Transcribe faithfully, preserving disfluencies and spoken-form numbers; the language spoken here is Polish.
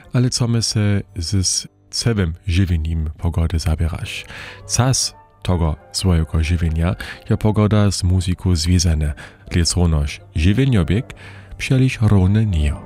ale co my se z całym żywieniem pogody zabierasz? Cas tego swojego żywienia je pogoda z muzyką związane, lecz również żywieniobieg przeliś równy nie.